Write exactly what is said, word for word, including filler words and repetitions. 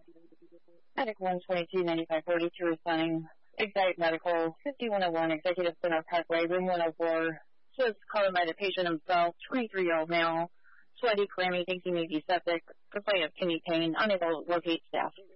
Medic one twenty-two ninety-five forty-two responding. Excite Medical fifty-one oh one Executive Center Parkway, room one oh four. Just calling by the patient himself, twenty-three-year-old male, sweaty, clammy, thinks he may be septic, complaint of kidney pain, unable to locate staff.